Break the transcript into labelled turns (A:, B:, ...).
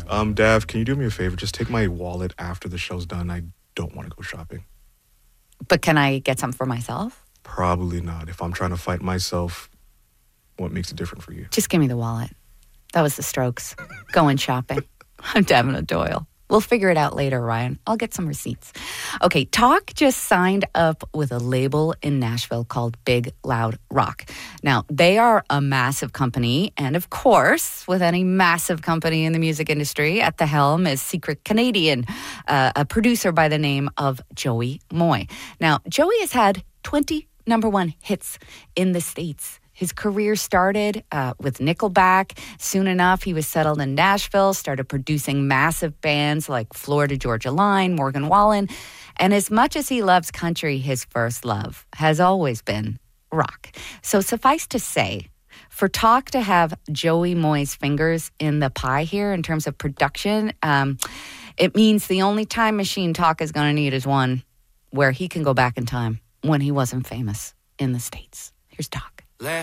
A: Dav, can you do me a favor? Just take my wallet after the show's done. I don't want to go shopping.
B: But can I get some for myself?
A: Probably not. If I'm trying to fight myself, what makes it different for you?
B: Just give me the wallet. That was the Strokes. Going shopping. I'm Davina Doyle. We'll figure it out later, Ryan. I'll get some receipts. Okay, Talk just signed up with a label in Nashville called Big Loud Rock. Now, they are a massive company, and of course, with any massive company in the music industry, at the helm is secret Canadian, a producer by the name of Joey Moi. Now, Joey has had 20 number one hits in the States. His career started with Nickelback. Soon enough, he was settled in Nashville, started producing massive bands like Florida Georgia Line, Morgan Wallen. And as much as he loves country, his first love has always been rock. So suffice to say, for Talk to have Joey Moi's fingers in the pie here in terms of production, it means the only time machine Talk is going to need is one where he can go back in time when he wasn't famous in the States. Here's Talk.